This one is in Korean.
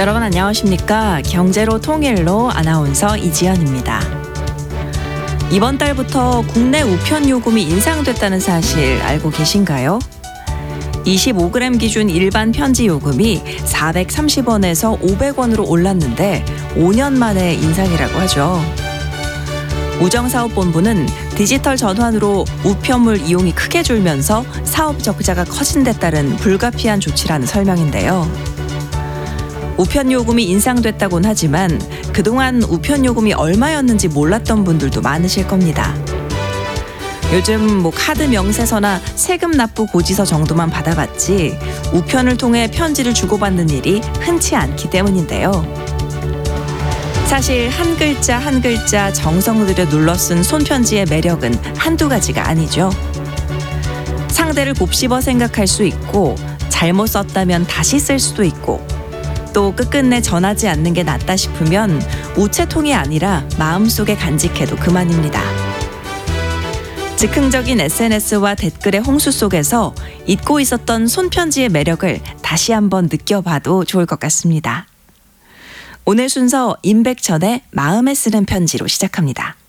여러분 안녕하십니까? 경제로 통일로 아나운서 이지연입니다. 이번 달부터 국내 우편 요금이 인상됐다는 사실 알고 계신가요? 25g 기준 일반 편지 요금이 430원에서 500원으로 올랐는데 5년 만에 인상이라고 하죠. 우정사업본부는 디지털 전환으로 우편물 이용이 크게 줄면서 사업 적자가 커진 데 따른 불가피한 조치라는 설명인데요. 우편 요금이 인상됐다곤 하지만 그동안 우편 요금이 얼마였는지 몰랐던 분들도 많으실 겁니다. 요즘 카드 명세서나 세금 납부 고지서 정도만 받아봤지 우편을 통해 편지를 주고받는 일이 흔치 않기 때문인데요. 사실 한 글자 한 글자 정성을 들여 눌러 쓴 손편지의 매력은 한두 가지가 아니죠. 상대를 곱씹어 생각할 수 있고 잘못 썼다면 다시 쓸 수도 있고 또 끝끝내 전하지 않는 게 낫다 싶으면 우체통이 아니라 마음속에 간직해도 그만입니다. 즉흥적인 SNS와 댓글의 홍수 속에서 잊고 있었던 손편지의 매력을 다시 한번 느껴봐도 좋을 것 같습니다. 오늘 순서 임백천의 마음에 쓰는 편지로 시작합니다.